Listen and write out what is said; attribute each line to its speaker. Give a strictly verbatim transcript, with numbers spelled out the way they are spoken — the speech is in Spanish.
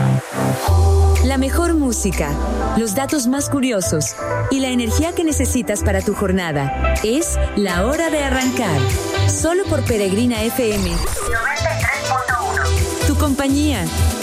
Speaker 1: La mejor música, los datos más curiosos y la energía que necesitas para tu jornada. Es la hora de arrancar. Solo por Peregrina F M noventa y tres punto uno. Tu compañía.